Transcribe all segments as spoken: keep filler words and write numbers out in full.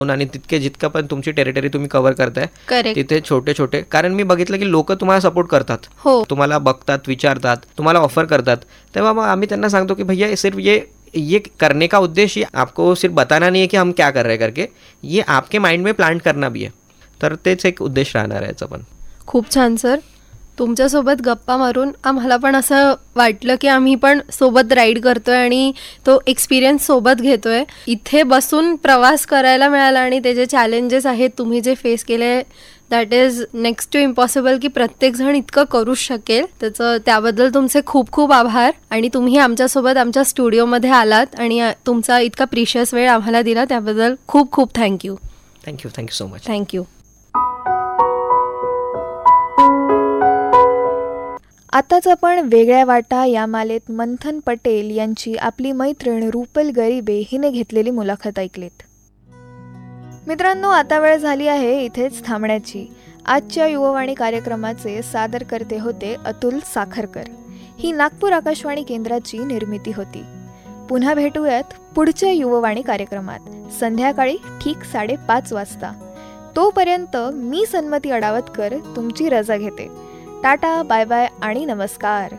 आणि तितके जितकं पण तुमची टेरिटरी तुम्ही कव्हर करताय करेक्ट. तिथे छोटे छोटे, कारण मी बघितलं की लोक तुम्हाला सपोर्ट करतात, हो. तुम्हाला बघतात, विचारतात, तुम्हाला ऑफर करतात, तेव्हा मग आम्ही त्यांना सांगतो की भैया सिर्फ ये ये करने का उद्देश्य ये आपको सिर्फ बताना नहीं है कि हम क्या कर रहे हैं करके, ये आपके माइंड में प्लांट करना भी है. तर तेच एक उद्देश राहणार आहे याचा पण. खूप छान सर. तुमच्यासोबत गप्पा मारून आम्हाला पण असं वाटलं की आम्ही पण सोबत राईड करतोय आणि तो एक्सपिरियन्स सोबत घेतोय. इथे बसून प्रवास करायला मिळाला आणि ते जे चॅलेंजेस आहेत तुम्ही जे फेस केले, that is next to impossible की प्रत्येकजण इतकं करूच शकेल. त्याचं त्याबद्दल तुमचे खूप खूप आभार. आणि तुम्ही आमच्यासोबत आमच्या स्टुडिओमध्ये आलात आणि तुमचा इतका प्रिशियस वेळ आम्हाला दिला त्याबद्दल खूप खूप thank you. Thank you thank you so much. Thank you. आताच आपण वेगळ्या वाटा या मालेत मंथन पटेल यांची आपली मैत्रीण रुपल गरीबे हिने घेतलेली मुलाखत ऐकलीत. मित्रांनो, आता वेळ झाली आहे इथेच थांबण्याची. आजच्या युववाणी कार्यक्रमाचे सादरकर्ते होते अतुल साखरकर. ही नागपूर आकाशवाणी केंद्राची निर्मिती होती. पुन्हा भेटूयात पुढच्या युववाणी कार्यक्रमात संध्याकाळी ठीक साडेपाच वाजता. तोपर्यंत मी सन्मती अडावतकर तुमची रजा घेते. टाटा, बाय बाय आणि नमस्कार.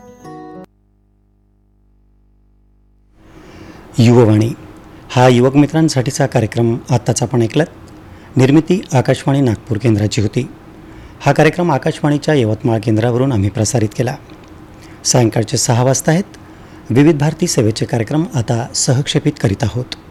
युववाणी हा युवक मित्रांसाठीचा कार्यक्रम आत्ताच आपण ऐकलात. निर्मिती आकाशवाणी नागपूर केंद्राची होती. हा कार्यक्रम आकाशवाणीच्या यवतमाळ केंद्रावरून आम्ही प्रसारित केला. सायंकाळचे सहा वाजता आहेत. विविध भारती सेवेचे कार्यक्रम आता सहक्षेपित करीत आहोत.